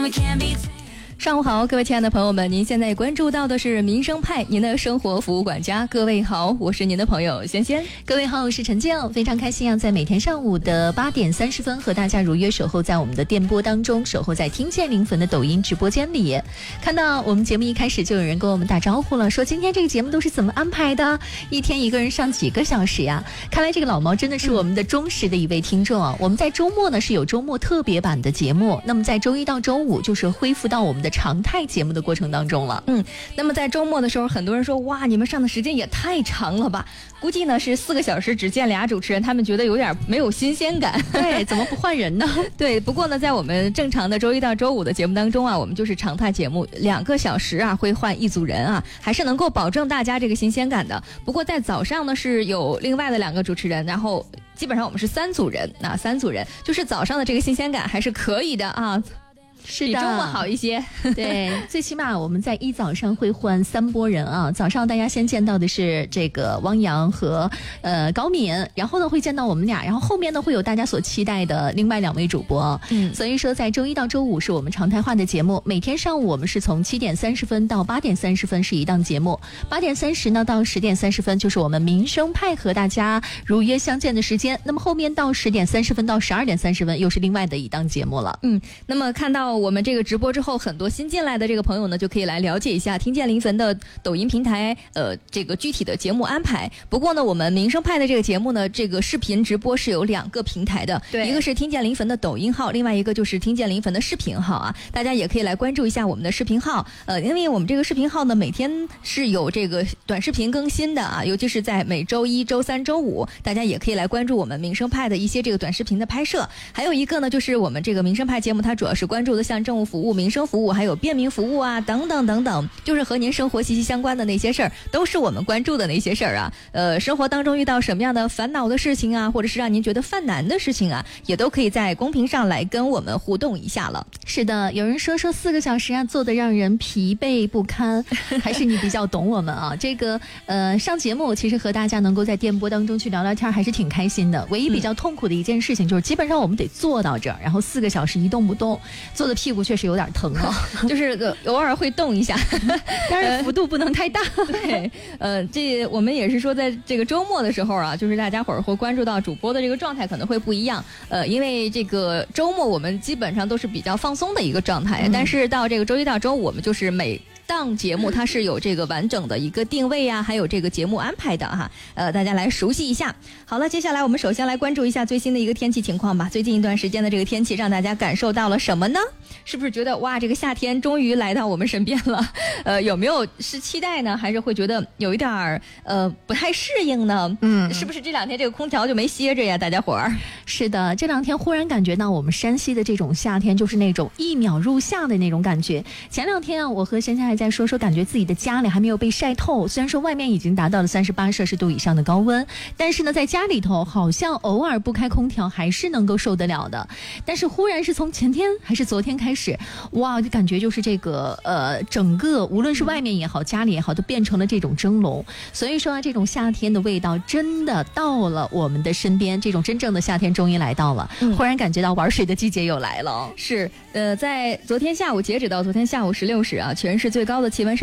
上午好，各位亲爱的朋友们，您现在关注到的是民生派，您的生活服务管家。各位好，我是您的朋友仙仙。 各位好，我是陈静，非常开心啊，在每天上午的8点30分和大家如约守候在我们的电波当中，守候在听见灵魂的抖音直播间里。看到我们节目一开始就有人跟我们打招呼了，说今天这个节目都是怎么安排的？一天一个人上几个小时呀？看来这个老毛真的是我们的忠实的一位听众啊。我们在周末呢是有周末特别版的节目，那么在周一到周五就是恢复到我们的常态节目的过程当中了。 那么在周末的时候，很多人说哇，你们上的时间也太长了吧？估计呢是4个小时只见俩主持人，他们觉得有点没有新鲜感。 对，怎么不换人呢？ 对，不过呢，在我们正常的周一到周五的节目当中啊，我们就是常态节目，2个小时啊会换一组人啊，还是能够保证大家这个新鲜感的。不过在早上呢是有另外的2个主持人，然后基本上我们是3组人啊，3组人，就是早上的这个新鲜感还是可以的啊。 是的， 比周末好一些。 对，最起码我们在一早上会换3波人啊。早上大家先见到的是这个汪洋和高敏，然后呢会见到我们俩，然后后面呢会有大家所期待的另外2位主播。所以说在周一到周五是我们常态化的节目，每天上午我们是从7点30分到8点30分是一档节目，8点30呢到10点30分就是我们民生派和大家如约相见的时间。那么后面到10点30分到12点30分又是另外的一档节目了。 那么看到我们这个直播之后，很多新进来的这个朋友呢，就可以来了解一下听见灵魂的抖音平台这个具体的节目安排。不过呢，我们民生派的这个节目呢，这个视频直播是有2个平台的，一个是听见灵魂的抖音号，另外一个就是听见灵魂的视频号啊。大家也可以来关注一下我们的视频号，因为我们这个视频号呢，每天是有这个短视频更新的啊，尤其是在每周1、周3、周5，大家也可以来关注我们民生派的一些这个短视频的拍摄。还有一个呢，就是我们这个民生派节目，它主要是关注的像政务服务、民生服务，还有便民服务啊，等等等等，就是和您生活息息相关的那些事儿，都是我们关注的那些事儿啊。生活当中遇到什么样的烦恼的事情啊，或者是让您觉得犯难的事情啊，也都可以在公屏上来跟我们互动一下了。 是的，有人说4个小时啊，做得让人疲惫不堪，还是你比较懂我们啊。这个上节目其实和大家能够在电波当中去聊聊天，还是挺开心的。唯一比较痛苦的一件事情就是，基本上我们得坐到这儿，然后4个小时一动不动，坐的屁股确实有点疼了， 就是偶尔会动一下， 但是幅度不能太大。 对，这我们也是说，在这个周末的时候啊，就是大家伙儿会关注到主播的这个状态可能会不一样。因为这个周末我们基本上都是比较放松的一个状态，但是到这个周一到周五，我们就是每档节目它是有这个完整的一个定位啊，还有这个节目安排的哈。大家来熟悉一下。好了，接下来我们首先来关注一下最新的一个天气情况吧。最近一段时间的这个天气让大家感受到了什么呢？是不是觉得哇，这个夏天终于来到我们身边了？有没有是期待呢，还是会觉得有一点不太适应呢？是不是这2天这个空调就没歇着呀？大家伙儿。 是的，这2天忽然感觉到我们山西的这种夏天就是那种1秒入夏的那种感觉。前2天啊，我和珊珊还在说感觉自己的家里还没有被晒透，虽然说外面已经达到了38摄氏度以上的高温，但是呢在家里头好像偶尔不开空调还是能够受得了的。但是忽然是从前天还是昨天开始，哇，就感觉就是这个整个无论是外面也好家里也好都变成了这种蒸笼。所以说这种夏天的味道真的到了我们的身边，这种真正的夏天终于来到了。忽然感觉到玩水的季节又来了。 是在昨天下午截止到昨天下午16时啊，全市最高的气温是